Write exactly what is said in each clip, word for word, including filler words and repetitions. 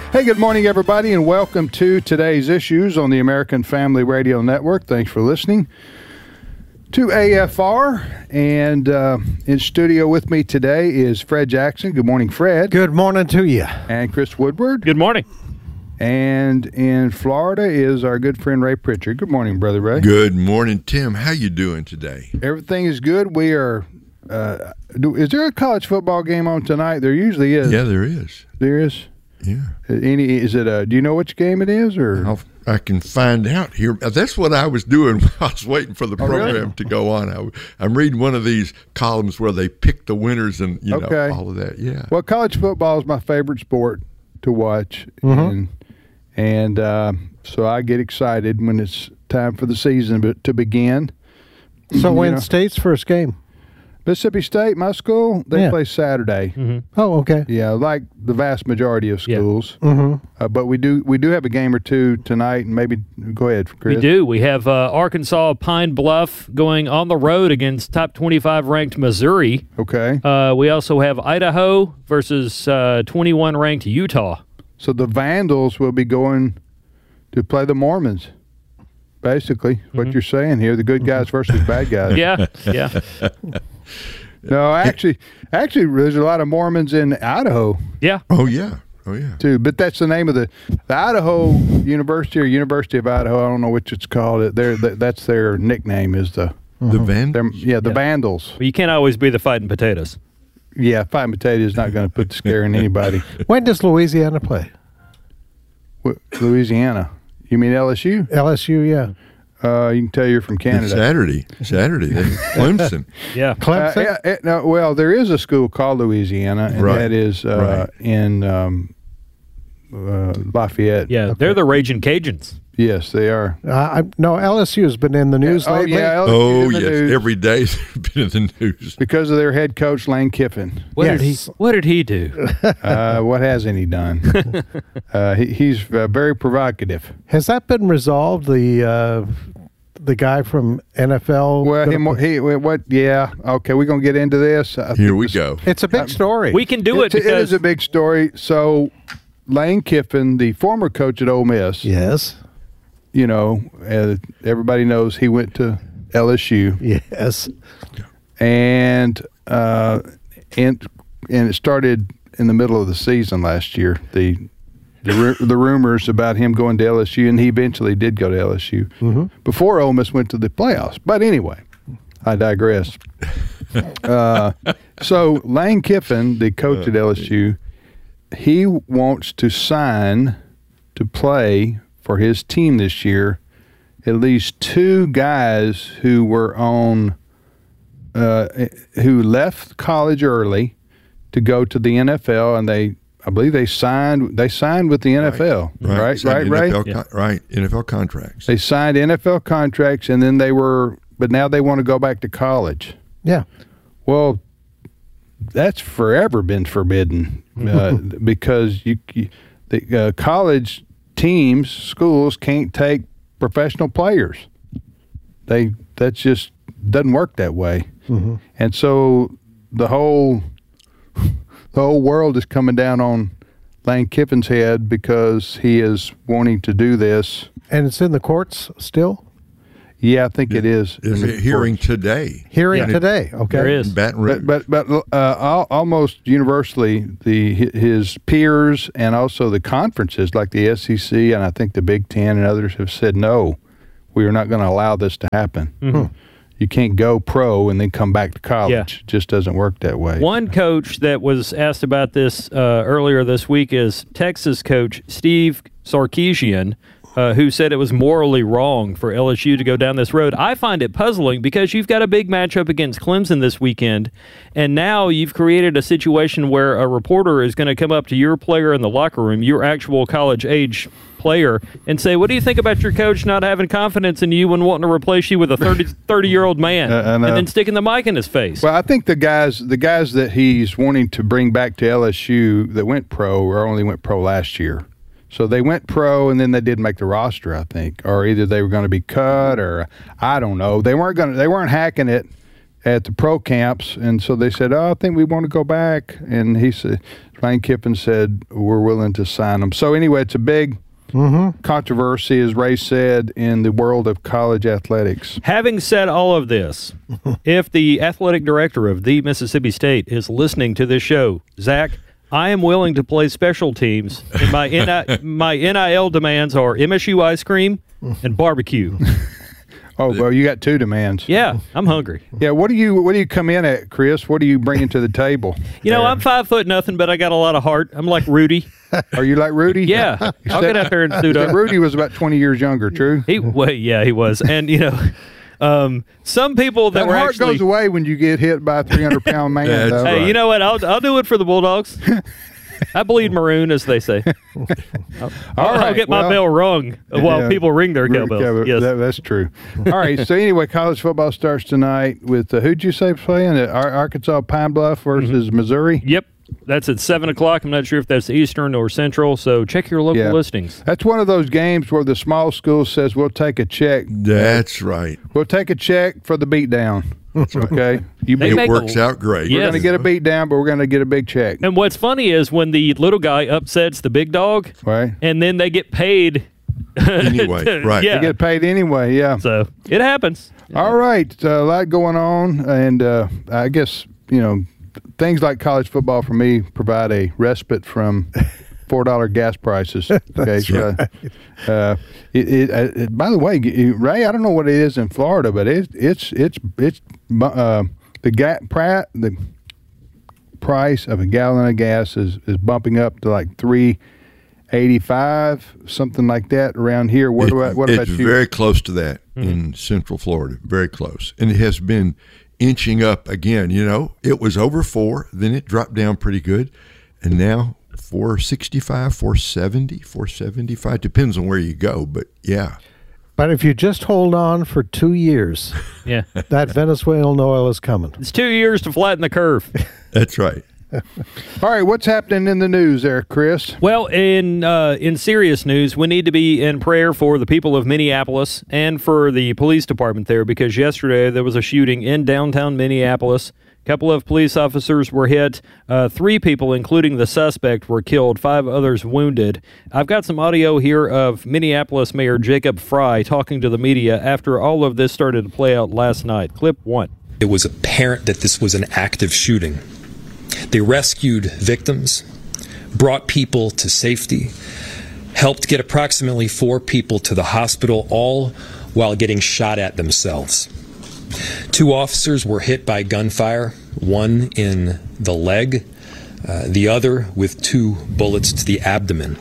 Hey, good morning, everybody, and welcome to today's Issues on the American Family Radio Network. Thanks for listening to A F R. And uh, in studio with me today is Fred Jackson. Good morning, Fred. Good morning to you. And Chris Woodward. Good morning. And in Florida is our good friend Ray Pritchard. Good morning, Brother Ray. Good morning, Tim. How you doing today? Everything is good. We are. Uh, do, is there a college football game on tonight? There usually is. Yeah, there is. There is. Yeah. Any? Is it a? Do you know which game it is, or I'll, I can find out here. That's what I was doing while I was waiting for the Oh, program really? to go on. I, I'm reading one of these columns where they pick the winners and you Okay. know all of that. Yeah. Well, college football is my favorite sport to watch, Mhm. and and uh, so I get excited when it's time for the season be- to begin. So You when know. State's first game? Mississippi State, my school, they Yeah. play Saturday. Mm-hmm. Oh, okay. Yeah, like the vast majority of Yeah. schools. Mm-hmm. Uh, but we do we do have a game or two tonight, and maybe go ahead, Chris. We do. We have uh, Arkansas Pine Bluff going on the road against top twenty-five ranked Missouri. Okay. Uh, we also have Idaho versus uh, twenty-one ranked Utah. So the Vandals will be going to play the Mormons. Basically, what you're saying here, the good guys versus bad guys. Yeah, yeah, No, actually, actually, there's a lot of Mormons in Idaho yeah. Oh yeah. Oh yeah. too. But that's the name of the, the Idaho University or University of Idaho. I don't know which it's called. They're, that's their nickname. Is the The van. their, yeah the Yeah. Vandals. Well, you can't always be the fighting potatoes. Yeah, fighting potato is not going to put the scare in anybody. When does Louisiana play? What, Louisiana. You mean L S U? L S U, yeah. Uh, you can tell you're from It's Canada. Saturday. Saturday. They, Clemson. Yeah. Uh, Clemson? yeah, eh, no, well, there is a school called Louisiana, and Right, that is uh, right. in um, uh, Lafayette. Yeah, Okay. they're the Raging Cajuns. Yes, they are. Uh, I, no, L S U has been in the news oh, lately. yeah, L S U's Oh in the yes. news Every day they've been in the news. because of their head coach Lane Kiffin. What did he? Yes. What did he do? Uh, what hasn't he done? uh, he, he's uh, very provocative. Has that been resolved? The uh, the guy from N F L? Well, him, he, what? Yeah, okay, we're gonna get into this. I Here think we this- go. It's a big story. We can do it It, it because is a big story. So, Lane Kiffin, the former coach at Ole Miss, Yes. you know, uh, everybody knows he went to L S U. Yes. and uh, and and it started in the middle of the season last year. The the, ru- the rumors about him going to L S U, and he eventually did go to L S U Mhm. before Ole Miss went to the playoffs. But anyway, I digress. uh, so Lane Kiffin, the coach at L S U, he wants to sign to play for his team this year at least two guys who were on uh, who left college early to go to the N F L, and they, I believe, they signed. They signed with the N F L, right? Right, Signed right. N F L Yeah. con- right. N F L contracts. They signed N F L contracts, and then they were, but now they want to go back to college. Yeah. Well, that's forever been forbidden uh, because you, you the uh, college teams, schools can't take professional players. They that's just doesn't work that way. Mm-hmm. And so the whole the whole world is coming down on Lane Kiffin's head because he is wanting to do this. And it's in the courts still? Yeah, I think it is. Is in the it hearing courts. today? Hearing Yeah. today. Okay. there is. In Baton Rouge. But but but uh, al- almost universally, the hi- his peers and also the conferences like the S E C and I think the Big Ten and others have said no, we are not going to allow this to happen. Mhm. You can't go pro and then come back to college. Yeah. It just doesn't work that way. One coach that was asked about this uh, earlier this week is Texas coach Steve Sarkisian, uh, who said it was morally wrong for L S U to go down this road. I find it puzzling because you've got a big matchup against Clemson this weekend, and now you've created a situation where a reporter is going to come up to your player in the locker room, your actual college-age player, and say, what do you think about your coach not having confidence in you and wanting to replace you with a thirty-year-old man, Uh, I and know. then sticking the mic in his face? Well, I think the guys the guys that he's wanting to bring back to L S U that went pro or only went pro last year. So they went pro and then they didn't make the roster, I think, or either they were going to be cut or I don't know. They weren't going to, they weren't hacking it at the pro camps, and so they said, "Oh, I think we want to go back." And he said, Lane Kiffin said, "We're willing to sign them." So anyway, it's a big mm-hmm. controversy, as Ray said, in the world of college athletics. Having said all of this, if the athletic director of the Mississippi State is listening to this show, Zach, I am willing to play special teams. And my N I, my N I L demands are M S U ice cream and barbecue. Oh, well, you got two demands. Yeah, I'm hungry. Yeah, what do you what do you come in at, Chris? What are you bringing to the table? You know, I'm five foot nothing, but I got a lot of heart. I'm like Rudy. Are you like Rudy? Yeah, I'll get out there and suit up. Rudy was about twenty years younger, true? He, well, yeah, he was. And, you know, um, some people that, that were heart actually... goes away when you get hit by a three hundred pound man. That's though. Hey, right. you know what? I'll, I'll do it for the Bulldogs. I bleed maroon, as they say. I'll, All I'll right, get my well, bell rung while yeah, people ring their Ring- cowbells. yeah, Yes. that- that's true. All right, so anyway, college football starts tonight with, uh, who'd you say playing? Uh, Ar- Arkansas Pine Bluff versus Mm-hmm. Missouri? Yep. That's at seven o'clock. I'm not sure if that's Eastern or Central, so check your local Yeah. listings. That's one of those games where the small school says, we'll take a check. That's right. We'll take a check for the beatdown. Okay? You They beat- make It a- works out great. Yeah. We're going to get a beat down, but we're going to get a big check. And what's funny is when the little guy upsets the big dog, Right? and then they get paid. Anyway, right. Yeah. You get paid anyway, yeah. So it happens. All right, uh, a lot going on, and uh, I guess, you know, things like college football for me provide a respite from four dollar gas prices. Okay, so, uh, it, it, it, by the way, Ray, I don't know what it is in Florida, but it, it's it's it's uh, the ga- pra- the price of a gallon of gas is, is bumping up to like three eighty five, something like that around here. What It- about what it's about you? very close to that in Central Florida, very close. And it has been inching up again. You know, it was over four, then it dropped down pretty good, and now four sixty-five, four seventy, four seventy-five. Depends on where you go, but yeah. But if you just hold on for two years, Yeah. that Venezuelan oil is coming. It's two years to flatten the curve. That's right. All right, what's happening in the news there, Chris? Well, in uh, in serious news, we need to be in prayer for the people of Minneapolis and for the police department there, because yesterday there was a shooting in downtown Minneapolis. A couple of police officers were hit. Uh, three people, including the suspect, were killed. Five others wounded. I've got some audio here of Minneapolis Mayor Jacob Fry talking to the media after all of this started to play out last night. Clip one. It was apparent that this was an active shooting. They rescued victims, brought people to safety, helped get approximately four people to the hospital, all while getting shot at themselves. Two officers were hit by gunfire, one in the leg, uh, the other with two bullets to the abdomen.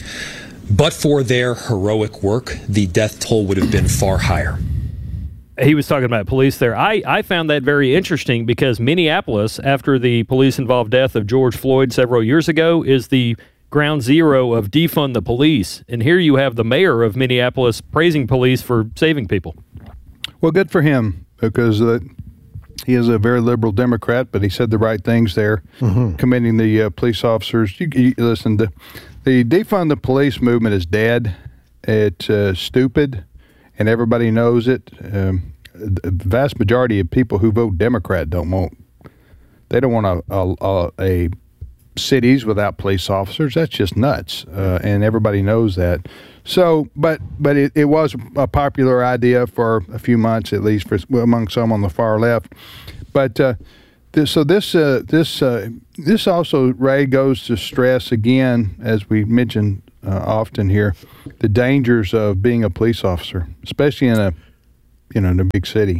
But for their heroic work, the death toll would have been far higher. He was talking about police there. I, I found that very interesting because Minneapolis, after the police-involved death of George Floyd several years ago, is the ground zero of defund the police. And here you have the mayor of Minneapolis praising police for saving people. Well, good for him, because uh, he is a very liberal Democrat, but he said the right things there, mm-hmm. commending the uh, police officers. You, you, listen, the, the defund the police movement is dead. It's uh, stupid, and everybody knows it. Um, the vast majority of people who vote Democrat don't want. They don't want a, a, a, a cities without police officers. That's just nuts, uh, and everybody knows that. So, but but it, it was a popular idea for a few months, at least for among some on the far left. But uh, this, so this uh, this uh, this also, Ray, goes to stress again, as we mentioned uh, often here, the dangers of being a police officer, especially in a you know in a big city.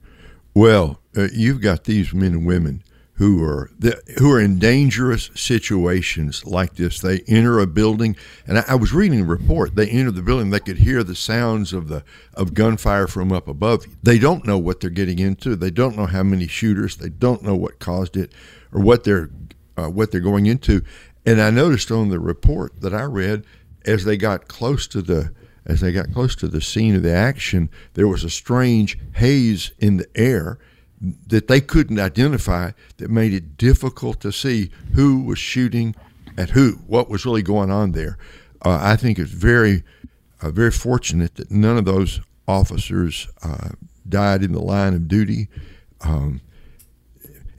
Well, uh, you've got these men and women who are the, who are in dangerous situations like this. They enter a building, and I, I was reading a report. They enter the building, they could hear the sounds of the of gunfire from up above. They don't know what they're getting into. They don't know how many shooters. They don't know what caused it or what they're uh, what they're going into. And I noticed on the report that I read, as they got close to the as they got close to the scene of the action, there was a strange haze in the air that they couldn't identify, that made it difficult to see who was shooting at who, what was really going on there. Uh, I think it's very, uh, very fortunate that none of those officers uh, died in the line of duty. Um,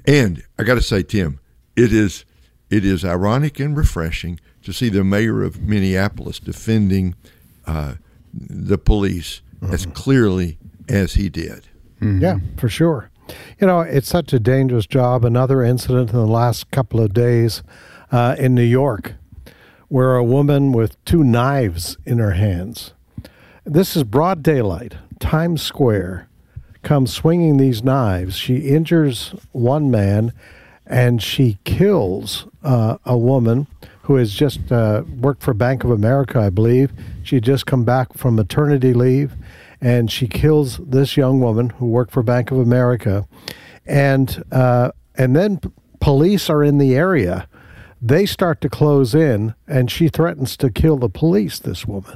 And I got to say, Tim, it is it is ironic and refreshing to see the mayor of Minneapolis defending uh, the police mm-hmm. as clearly as he did. Mm-hmm. Yeah, for sure. You know, it's such a dangerous job. Another incident in the last couple of days uh, in New York, where a woman with two knives in her hands. This is broad daylight, Times Square, comes swinging these knives. She injures one man, and she kills uh, a woman who has just uh, worked for Bank of America, I believe. She had just come back from maternity leave, and she kills this young woman who worked for Bank of America. And uh, and then p- police are in the area. They start to close in, and she threatens to kill the police, this woman.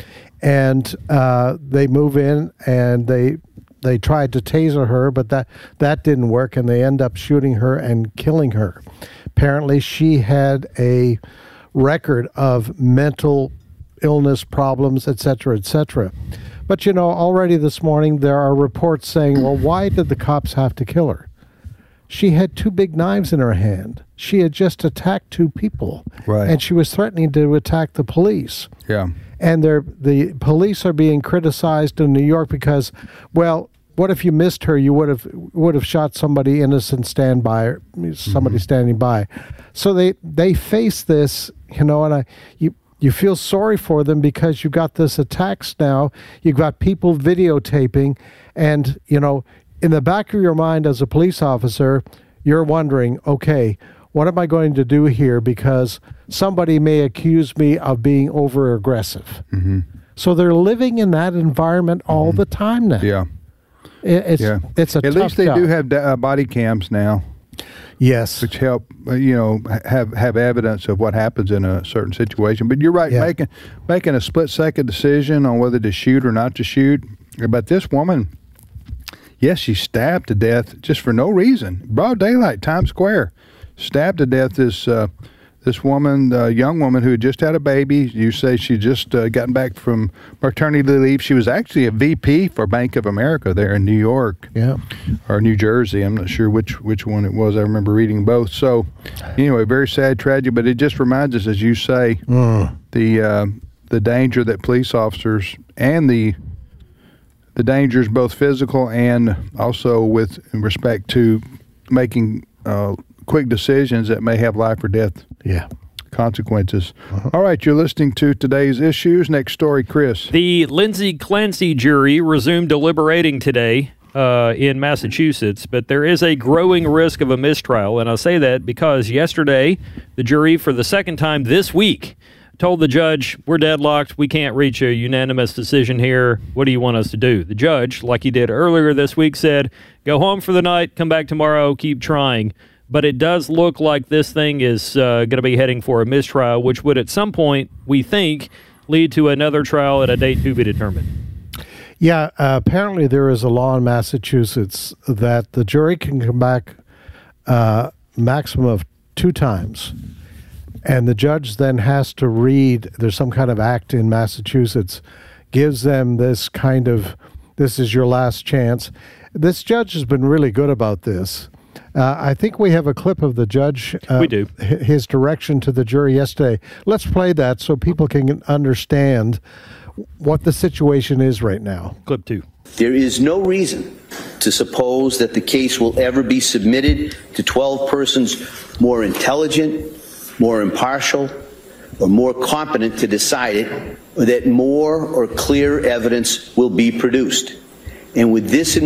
And uh, they move in, and they they tried to taser her, but that, that didn't work, and they end up shooting her and killing her. Apparently, she had a record of mental illness problems, et cetera, et cetera. But, you know, already this morning there are reports saying, well, why did the cops have to kill her? She had two big knives in her hand. She had just attacked two people. Right. And she was threatening to attack the police. Yeah. And they're, the police are being criticized in New York because, well, what if you missed her? You would have would have shot somebody innocent, stand by, somebody mm-hmm. standing by. So they, they face this, you know, and I you you feel sorry for them because you've got this attacks now. You've got people videotaping, and you know, in the back of your mind as a police officer, you're wondering, okay, what am I going to do here? Because somebody may accuse me of being over aggressive. Mm-hmm. So they're living in that environment all mm-hmm. the time now. Yeah. It's yeah. it's a At tough least they job. do have uh, body cams now. Yes, which help uh, you know have have evidence of what happens in a certain situation. But you're right, yeah. making making a split second decision on whether to shoot or not to shoot. But this woman, yes, she stabbed to death just for no reason. Broad daylight, Times Square, stabbed to death this uh, this woman, uh, young woman who had just had a baby. You say she just uh, gotten back from maternity leave. She was actually a V P for Bank of America there in New York, yeah, or New Jersey. I'm not sure which which one it was. I remember reading both. So, anyway, very sad tragedy. But it just reminds us, as you say, mm. the uh, the danger that police officers and the the dangers, both physical and also with respect to making uh, quick decisions that may have life or death yeah. consequences. Uh-huh. All right, you're listening to today's issues. Next story, Chris. The Lindsay Clancy jury resumed deliberating today uh, in Massachusetts, but there is a growing risk of a mistrial, and I say that because yesterday the jury, for the second time this week, told the judge, we're deadlocked, we can't reach a unanimous decision here, what do you want us to do? The judge, like he did earlier this week, said, go home for the night, come back tomorrow, keep trying. But it does look like this thing is uh, going to be heading for a mistrial, which would at some point, we think, lead to another trial at a date to be determined. Yeah, uh, apparently there is a law in Massachusetts that the jury can come back uh, maximum of two times. And the judge then has to read, there's some kind of act in Massachusetts, gives them this kind of, this is your last chance. This judge has been really good about this. Uh, I think we have a clip of the judge. Uh, we do. His direction to the jury yesterday. Let's play that so people can understand what the situation is right now. Clip two. There is no reason to suppose that the case will ever be submitted to twelve persons more intelligent, more impartial, or more competent to decide it, or that more or clear evidence will be produced. And with this in